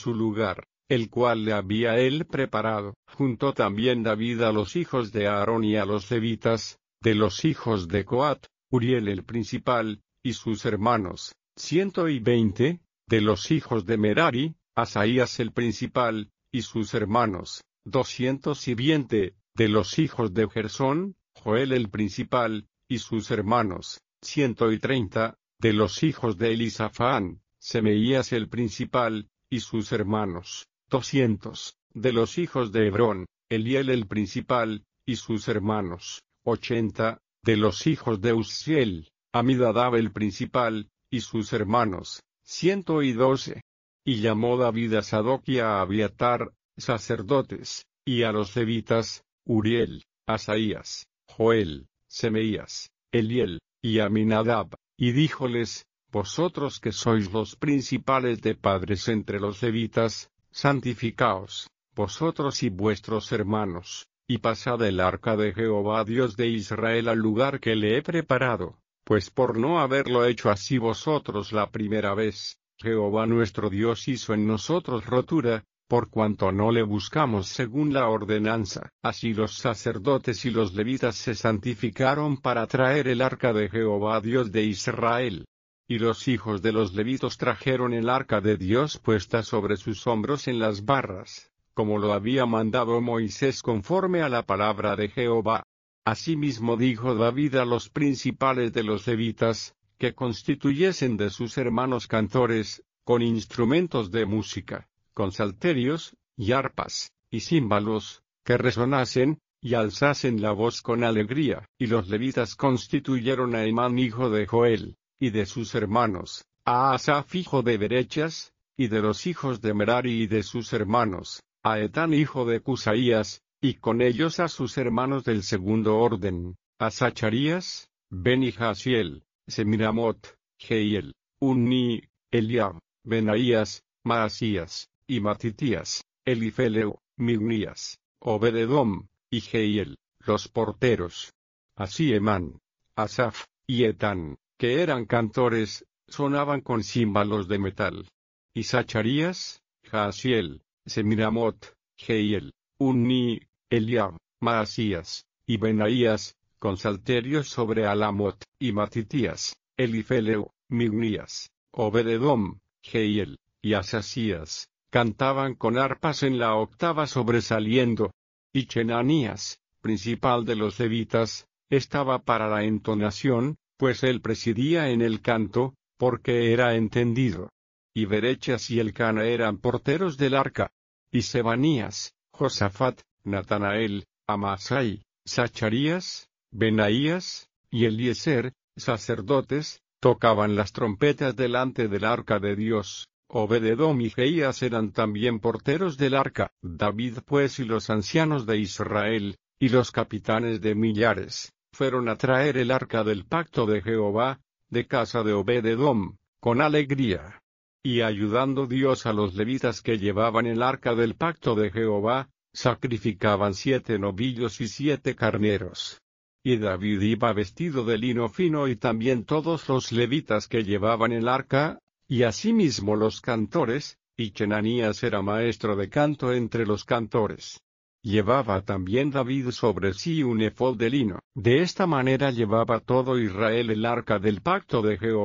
su lugar, el cual le había él preparado. Juntó también David a los hijos de Aarón y a los levitas, de los hijos de Coat, Uriel el principal, y sus hermanos, 120, de los hijos de Merari, Asaías el principal, y sus hermanos, 220, de los hijos de Gersón, Joel el principal, y sus hermanos, 130, de los hijos de Elisafán, Semeías el principal, y sus hermanos, 200, de los hijos de Hebrón, Eliel el principal, y sus hermanos, 80, de los hijos de Uzziel, Amminadab el principal, y sus hermanos, 112. Y llamó David a Sadoc y a Abiatar, sacerdotes, y a los levitas, Uriel, Asaías, Joel, Semeías, Eliel, y Amminadab, y díjoles: Vosotros que sois los principales de padres entre los levitas, santificaos, vosotros y vuestros hermanos, y pasad el arca de Jehová Dios de Israel al lugar que le he preparado, pues por no haberlo hecho así vosotros la primera vez, Jehová nuestro Dios hizo en nosotros rotura, por cuanto no le buscamos según la ordenanza. Así los sacerdotes y los levitas se santificaron para traer el arca de Jehová Dios de Israel. Y los hijos de los levitas trajeron el arca de Dios puesta sobre sus hombros en las barras, como lo había mandado Moisés conforme a la palabra de Jehová. Asimismo dijo David a los principales de los levitas, que constituyesen de sus hermanos cantores, con instrumentos de música, con salterios, y arpas, y címbalos, que resonasen, y alzasen la voz con alegría. Y los levitas constituyeron a Emán hijo de Joel, y de sus hermanos, a Asaf hijo de Berechas, y de los hijos de Merari y de sus hermanos, a Etán hijo de Cusaías, y con ellos a sus hermanos del segundo orden, a Zacharías, Ben y Jaasiel, Semiramot, Jehiel, Unni, Eliab, Benaías, Maasías, y Matitías, Elifeleo, Mignías, Obededom, y Jehiel, los porteros. Así Emán, Asaf, y Etán, que eran cantores, sonaban con címbalos de metal. Y Zacharías, Jaasiel, Semiramot, Jehiel, Unni, Eliab, Maasías, y Benaías, con salterios sobre Alamot, y Matitías, Elifeleo, Mignías, Obededom, Jehiel, y Asasías, cantaban con arpas en la octava sobresaliendo. Y Chenanías, principal de los levitas, estaba para la entonación, pues él presidía en el canto, porque era entendido. Y Berechas y Elcana eran porteros del arca. Y Sebanías, Josafat, Natanael, Amasai, Zacharías, Benaías, y Eliezer, sacerdotes, tocaban las trompetas delante del arca de Dios. Obededom y Jeías eran también porteros del arca. David pues y los ancianos de Israel, y los capitanes de millares, fueron a traer el arca del pacto de Jehová, de casa de Obededom, con alegría. Y ayudando Dios a los levitas que llevaban el arca del pacto de Jehová, sacrificaban 7 novillos y 7 carneros. Y David iba vestido de lino fino y también todos los levitas que llevaban el arca, y asimismo los cantores, y Chenanías era maestro de canto entre los cantores. Llevaba también David sobre sí un efod de lino. De esta manera llevaba todo Israel el arca del pacto de Jehová.